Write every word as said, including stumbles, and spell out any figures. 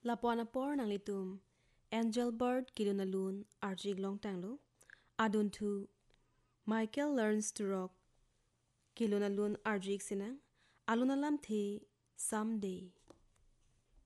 Lapuan apor nang litum Angel Bird kilunalun arjig long tanglo adun thu Michael learns to rock kilunalun arjig sinang alunalam the someday.